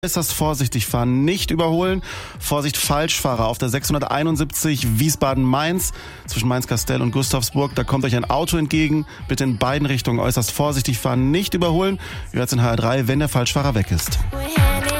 Äußerst vorsichtig fahren, nicht überholen. Vorsicht, Falschfahrer auf der 671 Wiesbaden-Mainz zwischen Mainz-Kastell und Gustavsburg. Da kommt euch ein Auto entgegen. Bitte in beiden Richtungen äußerst vorsichtig fahren, nicht überholen. Ihr hört in HR3, wenn der Falschfahrer weg ist.